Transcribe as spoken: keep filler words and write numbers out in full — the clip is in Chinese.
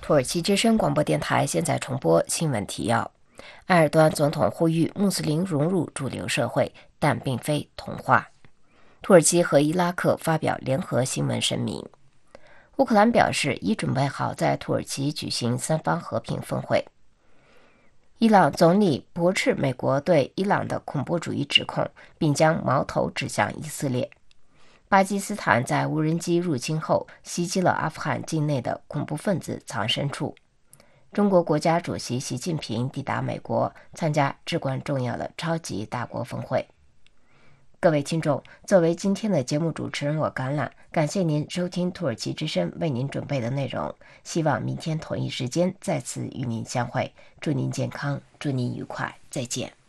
土耳其之声广播电台现在重播新闻提要：埃尔多安总统呼吁穆斯林融入主流社会，但并非同化。土耳其和伊拉克发表联合新闻声明。乌克兰表示已准备好在土耳其举行三方和平峰会。伊朗总理驳斥美国对伊朗的恐怖主义指控，并将矛头指向以色列。巴基斯坦在无人机入侵后袭击了阿富汗境内的恐怖分子藏身处。中国国家主席习近平抵达美国，参加至关重要的超级大国峰会。各位听众，作为今天的节目主持人，我甘榄，感谢您收听土耳其之声为您准备的内容。希望明天同一时间再次与您相会。祝您健康，祝您愉快，再见。